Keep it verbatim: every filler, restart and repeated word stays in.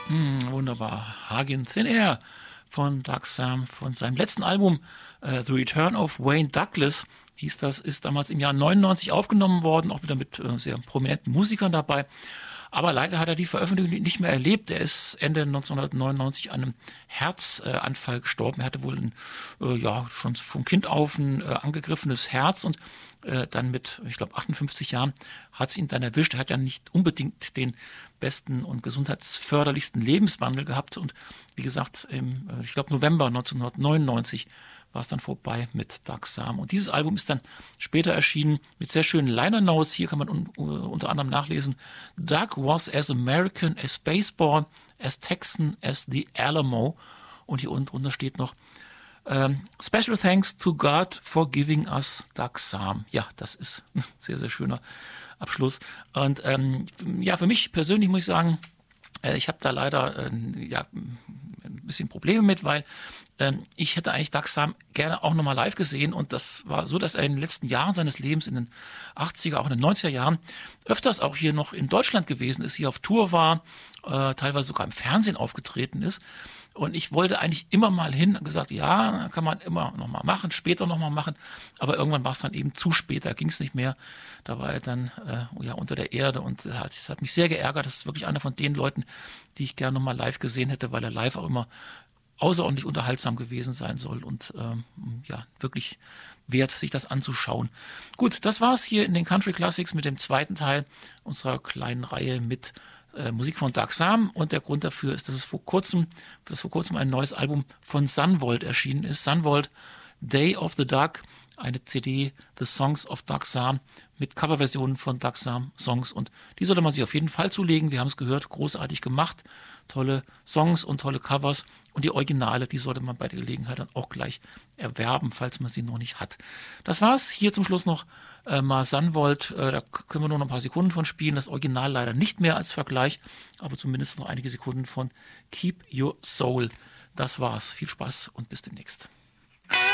Hm, wunderbar. Hug in Thin Air von Doug Sam von seinem letzten Album äh, The Return of Wayne Douglas hieß das, ist damals im Jahr neunundneunzig aufgenommen worden, auch wieder mit äh, sehr prominenten Musikern dabei. Aber leider hat er die Veröffentlichung nicht mehr erlebt. Er ist Ende neunzehnhundertneunundneunzig an einem Herzanfall gestorben. Er hatte wohl ein, äh, ja, schon von Kind auf ein äh, angegriffenes Herz und äh, dann mit, ich glaube, achtundfünfzig Jahren hat es ihn dann erwischt. Er hat ja nicht unbedingt den besten und gesundheitsförderlichsten Lebenswandel gehabt. Und wie gesagt, im, äh, ich glaube, November neunzehnhundertneunundneunzig war es dann vorbei mit Doug Sam. Und dieses Album ist dann später erschienen mit sehr schönen Liner Notes. Hier kann man un unter anderem nachlesen: Doug was as American as baseball, as Texan as the Alamo. Und hier unten drunter steht noch ähm, Special thanks to God for giving us Doug Sam. Ja, das ist ein sehr, sehr schöner Abschluss. Und ähm, ja, für mich persönlich muss ich sagen, äh, ich habe da leider äh, ja, ein bisschen Probleme mit, weil ich hätte eigentlich Doug Sam gerne auch nochmal live gesehen, und das war so, dass er in den letzten Jahren seines Lebens, in den achtziger, auch in den neunziger Jahren, öfters auch hier noch in Deutschland gewesen ist, hier auf Tour war, äh, teilweise sogar im Fernsehen aufgetreten ist. Und ich wollte eigentlich immer mal hin und gesagt, ja, kann man immer noch mal machen, später noch mal machen. Aber irgendwann war es dann eben zu spät, da ging es nicht mehr. Da war er dann äh, ja unter der Erde, und das hat, das hat mich sehr geärgert. Das ist wirklich einer von den Leuten, die ich gerne noch mal live gesehen hätte, weil er live auch immer außerordentlich unterhaltsam gewesen sein soll und ähm, ja, wirklich wert, sich das anzuschauen. Gut, das war's hier in den Country Classics mit dem zweiten Teil unserer kleinen Reihe mit äh, Musik von Doug Sam, und der Grund dafür ist, dass es vor kurzem, dass vor kurzem ein neues Album von Sunvolt erschienen ist. Sunvolt, Day of the Doug, eine C D, The Songs of Doug Sam, mit Coverversionen von Doug Sam Songs, und die sollte man sich auf jeden Fall zulegen. Wir haben es gehört, großartig gemacht, tolle Songs und tolle Covers, und die Originale, die sollte man bei der Gelegenheit dann auch gleich erwerben, falls man sie noch nicht hat. Das war's. Hier zum Schluss noch äh, mal Sunvolt, äh, da können wir nur noch ein paar Sekunden von spielen, das Original leider nicht mehr als Vergleich, aber zumindest noch einige Sekunden von Keep Your Soul. Das war's. Viel Spaß und bis demnächst.